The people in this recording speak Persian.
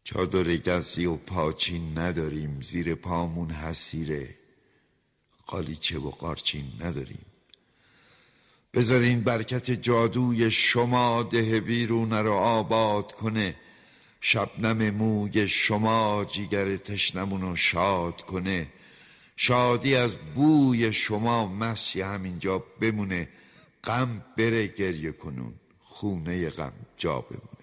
چادر گسی و پاچین نداریم، زیر پامون حسیره، قالیچه و قارچین نداریم. بذارین برکت جادوی شما ده بیرونه رو آباد کنه، شبنم موی شما جیگر تشنمونو شاد کنه، شادی از بوی شما مسی همینجا بمونه، غم بره گریه کنون، خونه غم جا بمونه.